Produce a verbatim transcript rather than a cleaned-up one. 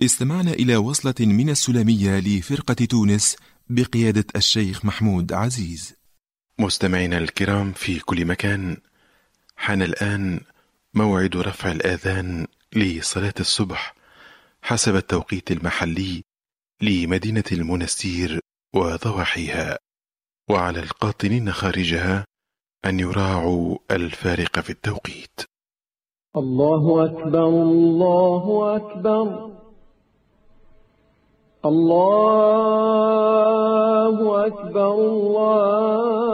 استمعنا إلى وصلة من السلمية لفرقة تونس بقيادة الشيخ محمود عزيز. مستمعينا الكرام في كل مكان، حان الآن موعد رفع الآذان لصلاة الصبح حسب التوقيت المحلي لمدينة المنستير وضواحيها، وعلى القاطنين خارجها أن يراعوا الفارق في التوقيت. الله أكبر الله أكبر الله أكبر الله